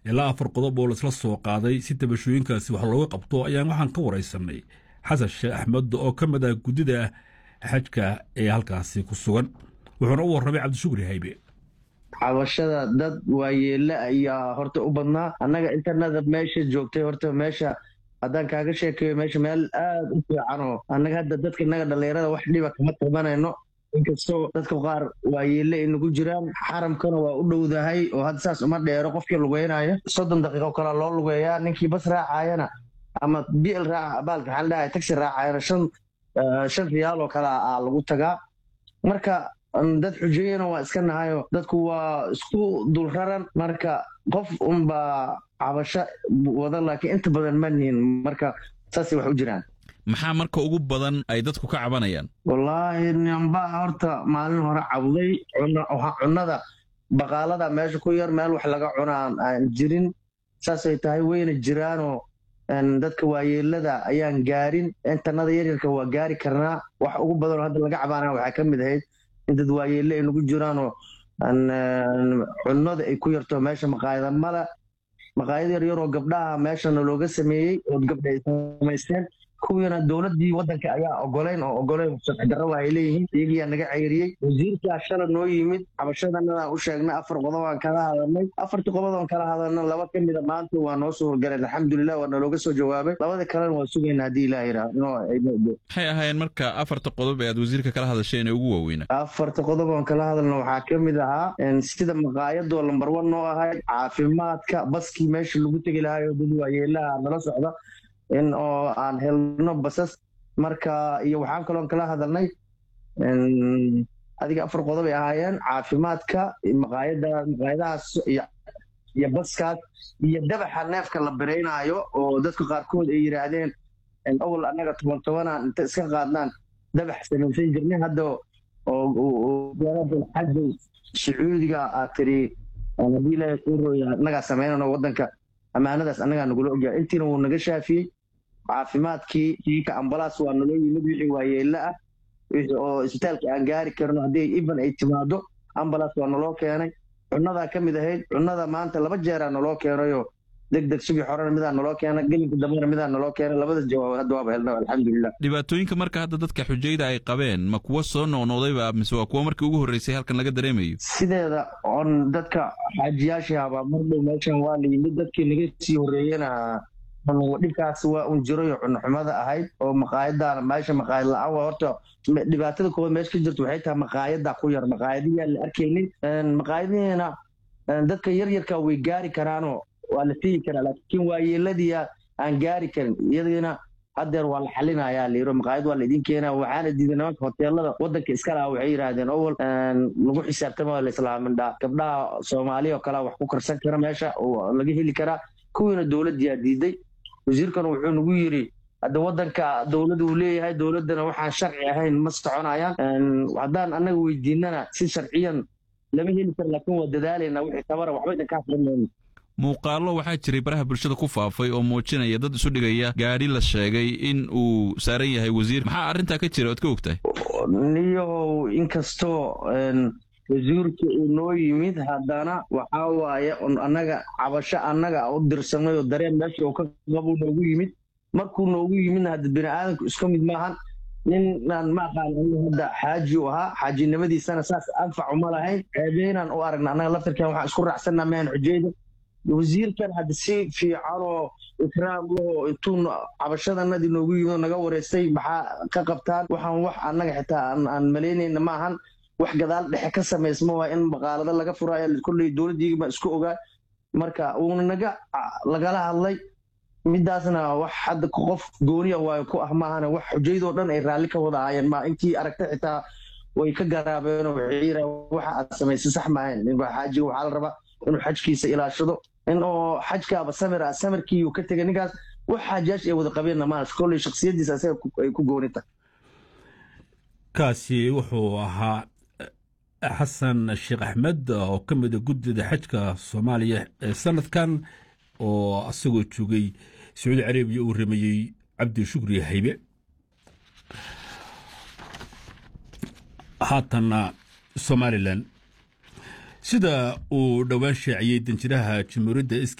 ilaa 4 qodob oo la isla soo qaaday si tabashooyinkaasi wax looga qabto ayaan waxaan ka waraysanay xasan sheekh axmed oo ka mid ah guddida xajka ee halkaasi ku sugan wuxuuna u warramay cabdishukri haybe. cabashada dad waayeela ayaa horta u badnaa annaga intanada meesha joogtay horta meesha haddaan kaaga sheekeeyo meesha meel aad u fiican oo annaga hadda dadka naga dhallinyarada wax dhiba kama tabanayno inkastoo dadka qaar waayeelle ay nagu jiraan xaramkana waa u dhowdahay oo hadda saas uma dheero qofkii lugeynaayo 30 daqiiqo kale loo lugeeyaa ninkii bas raacayana ama bil raaca baalka waxaan dhahay taxi raacayana 5 riyaal oo kale lagu tagaa marka dad xujeeyana waa iska nahayo dadku waa isku dul raran marka qof unbaa cabasho wada laakiin inta badan ma nihin marka saasay wax u jiraan. maxaa marka ugu badan ay dadku ka cabanayaan? wallaahi ninbaa horta maalin hore cabday cunnada baqaalada meesha ku yar meel wax laga cunaan aan jirin saasay tahay wayna jiraanoo dadka waayeelada ayaan gaarin intanada yaryarka waa gaari karnaa wax ugu badan oo hadda laga cabaanaa waxaa ka mid ahayd in dad waayeelle ay nagu jiraanoo cunnada ay ku yarto meesha maqaayad yaryaroo gabdhaha meeshana looga sameeyey oo gabdha ay samaysteen kuwiina dowladdii waddanka ayaa ogoleen sharci darro waa ay leeyihiin iyagiyaa naga ceyriyey wasiirkaa shala noo yimid cabashadanadaan u sheegnay 4 qodob aan kala hadalnay 4 qodob aan kala hadalna 2 ka mida maanta waa noo soo horgaleen alxamdulilah waa nalooga soo jawaabay 2 kalena waa sugayna haddii ilaah yidhaahdo. maxay ahaayeen marka 4 qodob ee aad wasiirka kala hadasheen ee ugu waaweynaa? 4 qodob aan kala hadalna waxaa ka mid ahaa sida maqaayadoo lambar 1 noo ahayd caafimaadka baskii meesha lagu tegi lahayo dad waayeelaha nala socda in oo aan helno basas marka iyo waxaan kaloon kala hadalnay adiga 4 qodob ay ahaayeen caafimaadka maqaayadahaas iyo baskaas iyo dabaxa neefka la biraynaayo oo dadka qaarkood ay yidhaahdeen awal annaga 10 inta iska qaadnaan dabax samaysan jirnay hadda oo xajay sacuudiga aad tiri haddii ilaahay kuu rooya annagaa samaynano waddanka ammaanadaas annagaa nagula ogyahay intiina wuu naga shaafiyey caafimaadkii kiika ambalaas waa naloo yimid wixii waayeella ah oo isbitaalka aan gaari karno haddii even ay timaado ambalaas waa naloo keenay cunnadaa ka mid ahayd cunnada maanta 2 jeeraa naloo keenayoo degdeg subax horena midaa naloo keenay gelinka dambena midaa naloo keenay 2 jawaab hadda waaba helna alxamdulilah. dhibaatooyinka marka hadda dadka xujayda ay qabeen ma kuwa soo noqnoqdayba mise waa kuwa markii ugu horreysay halkan laga dareemayo? sideeda on dadka xaajiyaashaaba mar dhow meeshan waa la yimid dadkii naga sii horreeyena dhibkaas waa un jirayo cunxumada ahayd oo maqaayadaan meesha maqaayad la-aan waa horta dhibaatada koowaad meesha ka jirto waxay tahay maqaayada ku yar maqaayadiyaa la arkaynin maqaayadihiina dadka yaryarka way gaari karaanoo waa la tegi karaa laakiin waayeeladiya aan gaari karin iyadiina haddeer waa la xalinayaa layiro maqaayad waa laidin keenaa waxaana diiday nimanka hoteelada waddanka iska laha waxay yidhaahdeen owal lagu xisaabtama la islaamindhaa gabdhaha soomaaliya oo kalea wax ku karsan kara meesha oo laga heli karaa kuwiina dowladdiyaa diiday wasiirkan wuxuu nagu yidhi hadda waddanka dowladda uu leeyahay dowladdana waxaan sharci ahayn ma soconayaan haddaan annaga weydiinana si sharciyan lama heli karo laakiin waa dadaalayna wixii tabara waxba idin kaa firinayno. muuqaallo waxaa jiray baraha bulshada ku faafay oo muujinaya dad isu dhigaya gaadhi la sheegay in uu saaran yahay wasiir maxaa arrintaa ka jira oad ka ogtahay? niyow inkastoo wasiirka uu noo yimid haddana waxaa waaye annaga cabasho annaga u dirsanay oo dareen meesha uu ka qabuu noogu yimid markuu noogu yimidna hadda bini aadamku isku mid maahan ninaan ma aqaan hadda xaaji u ahaa xaajinimadiisana saas anfac uma lahayn ceebeynaan u aragna annaga laftirkan waxaan isku raacsanaa mahan xujayda wasiirkan hadda si fiicanoo ikraam loo intuu cabashadanadii noogu yimid oo naga wareystay maxaa ka qabtaan waxaan wax annaga xitaa aan malaynayna maahan wax gadaal dhexe ka samaysma waa in maqaalado laga furaayo kolley dowladdiiba isku ogaa marka uuna lagala hadlay midaasna wax hadda qof gooniya waayo ku ah maahana wax xujaydoo dhan ay raalli ka wada ahaayeen ma intii aragtay xitaa way ka garaabeenoo waxay yidhaha waxa aad samaysay sax maahayn xaajiga waxaa la rabaa inuu xajkiisa ilaashado in oo xajkaaba samirkii uu ka tegay ninkaas wax xaajiyaash ay wada qabeenna maaha kolley shakhsiyaddiisa asaga ay ku gooni tahay. kaasi wuxuu ahaa xasan sheekh axmed oo ka mid a guddida xajka soomaaliya ee sanadkan oo asagoo joogay sacuudi carabiya uu rameeyey cabdishukri haybe. haatanna somalilan sida uu dhowaan shaaciyey danjiraha jamhuuriyadda